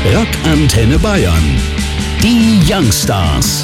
Rockantenne Bayern. Die Youngstars.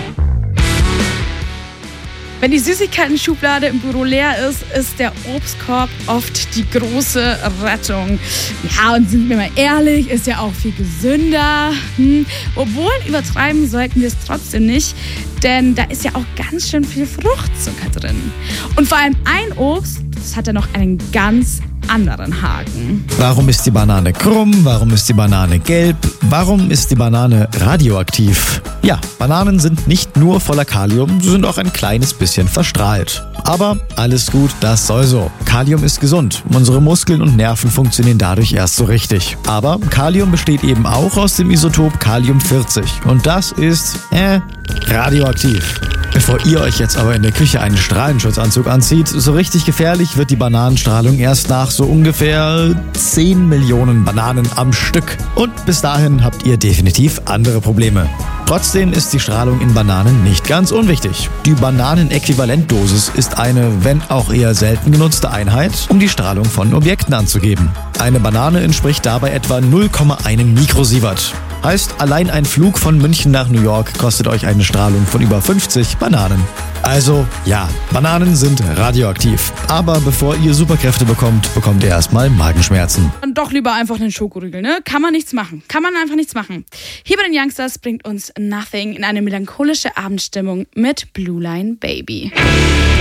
Wenn die Süßigkeiten-Schublade im Büro leer ist, ist der Obstkorb oft die große Rettung. Ja, und sind wir mal ehrlich, ist ja auch viel gesünder. Obwohl, übertreiben sollten wir es trotzdem nicht, denn da ist ja auch ganz schön viel Fruchtzucker drin. Und vor allem ein Obst, das hat ja noch einen ganz anderen Haken. Warum ist die Banane krumm? Warum ist die Banane gelb? Warum ist die Banane radioaktiv? Ja, Bananen sind nicht nur voller Kalium, sie sind auch ein kleines bisschen verstrahlt. Aber alles gut, das soll so. Kalium ist gesund. Unsere Muskeln und Nerven funktionieren dadurch erst so richtig. Aber Kalium besteht eben auch aus dem Isotop Kalium-40. Und das ist, radioaktiv. Bevor ihr euch jetzt aber in der Küche einen Strahlenschutzanzug anzieht, so richtig gefährlich wird die Bananenstrahlung erst nach so ungefähr 10 Millionen Bananen am Stück. Und bis dahin habt ihr definitiv andere Probleme. Trotzdem ist die Strahlung in Bananen nicht ganz unwichtig. Die Bananenäquivalentdosis ist eine, wenn auch eher selten genutzte Einheit, um die Strahlung von Objekten anzugeben. Eine Banane entspricht dabei etwa 0,1 Mikrosievert. Heißt, allein ein Flug von München nach New York kostet euch eine Strahlung von über 50 Bananen. Also, ja, Bananen sind radioaktiv. Aber bevor ihr Superkräfte bekommt, bekommt ihr erstmal Magenschmerzen. Und doch lieber einfach einen Schokoriegel, ne? Kann man nichts machen. Kann man einfach nichts machen. Hier bei den Youngstars bringt uns Nothing in eine melancholische Abendstimmung mit Blue Line Baby.